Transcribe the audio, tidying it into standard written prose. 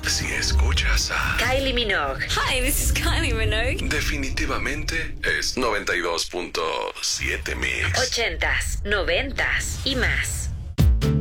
Si escuchas a Kylie Minogue. Hi, this is Kylie Minogue. definitivamente es 92.7 Mix. 80s, 90s y más.